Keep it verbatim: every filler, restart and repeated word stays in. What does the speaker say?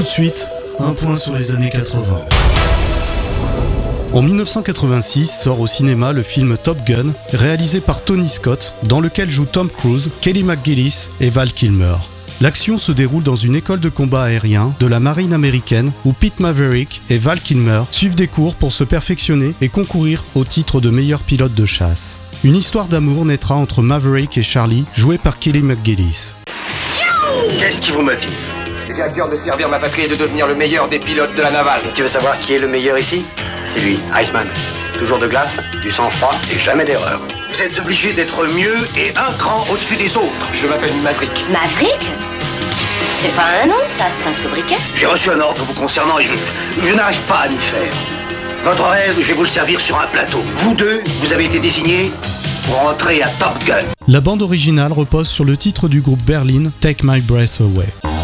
Tout de suite, un point sur les années quatre-vingts. En dix-neuf cent quatre-vingt-six sort au cinéma le film Top Gun, réalisé par Tony Scott, dans lequel jouent Tom Cruise, Kelly McGillis et Val Kilmer. L'action se déroule dans une école de combat aérien de la marine américaine où Pete Maverick et Val Kilmer suivent des cours pour se perfectionner et concourir au titre de meilleur pilote de chasse. Une histoire d'amour naîtra entre Maverick et Charlie, jouée par Kelly McGillis. Qu'est-ce qui vous motive ? J'ai à cœur de servir ma patrie et de devenir le meilleur des pilotes de la navale. Tu veux savoir qui est le meilleur ici ? C'est lui, Iceman. Toujours de glace, du sang-froid et jamais d'erreur. Vous êtes obligé d'être mieux et un cran au-dessus des autres. Je m'appelle Maverick. Maverick ? C'est pas un nom, ça, c'est un sobriquet. J'ai reçu un ordre vous concernant et je, je n'arrive pas à m'y faire. Votre rêve, je vais vous le servir sur un plateau. Vous deux, vous avez été désignés pour entrer à Top Gun. La bande originale repose sur le titre du groupe Berlin, Take My Breath Away.